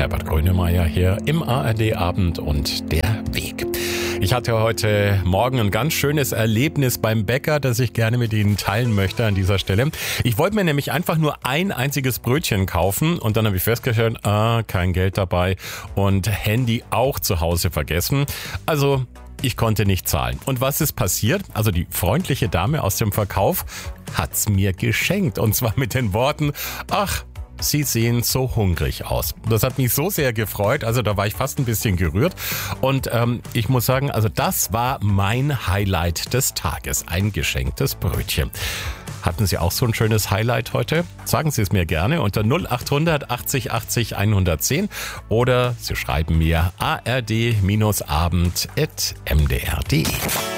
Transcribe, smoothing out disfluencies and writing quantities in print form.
Herbert Grönemeyer hier im ARD-Abend und der Weg. Ich hatte heute Morgen ein ganz schönes Erlebnis beim Bäcker, das ich gerne mit Ihnen teilen möchte an dieser Stelle. Ich wollte mir nämlich einfach nur ein einziges Brötchen kaufen und dann habe ich festgestellt, kein Geld dabei und Handy auch zu Hause vergessen. Also ich konnte nicht zahlen. Und was ist passiert? Also die freundliche Dame aus dem Verkauf hat's mir geschenkt. Und zwar mit den Worten, ach, Sie sehen so hungrig aus. Das hat mich so sehr gefreut. Also da war ich fast ein bisschen gerührt. Und ich muss sagen, also das war mein Highlight des Tages. Ein geschenktes Brötchen. Hatten Sie auch so ein schönes Highlight heute? Sagen Sie es mir gerne unter 0800 80 80 110 oder Sie schreiben mir ard-abend@mdr.de.